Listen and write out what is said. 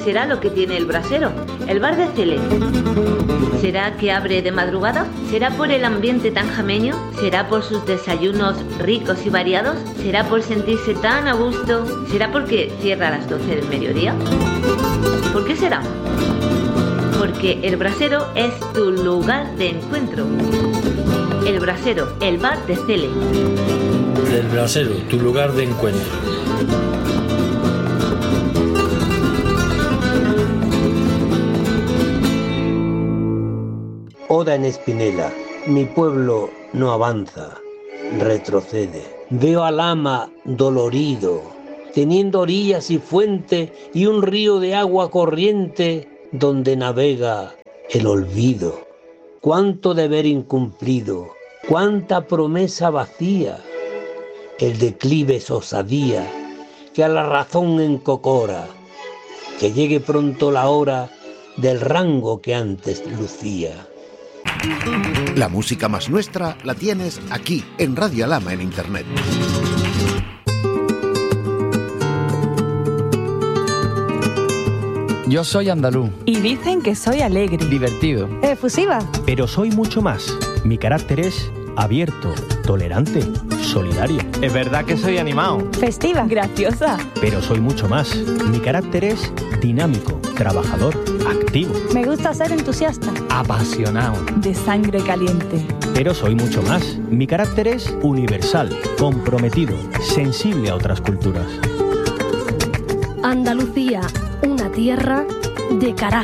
será lo que tiene el brasero? El bar de Cele. ¿Será que abre de madrugada? ¿Será por el ambiente tan jameño? ¿Será por sus desayunos ricos y variados? ¿Será por sentirse tan a gusto? ¿Será porque cierra a las 12 del mediodía? ¿Por qué será? Porque el brasero es tu lugar de encuentro. El brasero, el bar de Cele. El brasero, tu lugar de encuentro. Oda en Espinela. Mi pueblo no avanza, retrocede. Veo al ama dolorido, teniendo orillas y fuente y un río de agua corriente donde navega el olvido. Cuánto deber incumplido, cuánta promesa vacía. El declive es osadía que a la razón encocora. Que llegue pronto la hora del rango que antes lucía. La música más nuestra la tienes aquí, en Radio Alhama en Internet. Yo soy andaluz. Y dicen que soy alegre. Divertido. Efusiva. Pero soy mucho más. Mi carácter es abierto, tolerante, solidario. Es verdad que soy animado. Festiva. Graciosa. Pero soy mucho más. Mi carácter es dinámico, trabajador, activo. Me gusta ser entusiasta. Apasionado. De sangre caliente. Pero soy mucho más. Mi carácter es universal, comprometido, sensible a otras culturas. Andalucía, una tierra de carácter.